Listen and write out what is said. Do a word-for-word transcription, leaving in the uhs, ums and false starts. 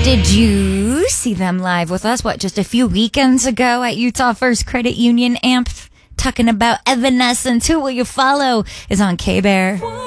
Did you see them live with us, what, just a few weekends ago at Utah First Credit Union Amp, talking about Evanescence? Who Will You Follow is on K-Bear.